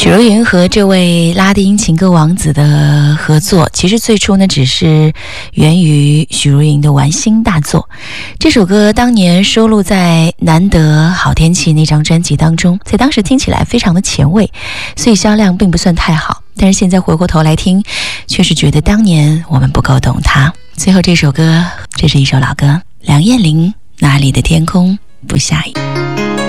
许茹芸和这位拉丁情歌王子的合作，其实最初呢只是源于许茹芸的玩心大作。这首歌当年收录在《难得好天气》那张专辑当中，在当时听起来非常的前卫，所以销量并不算太好。但是现在回过头来听，确实觉得当年我们不够懂它。最后这首歌，这是一首老歌，梁艳玲《哪里的天空不下雨》。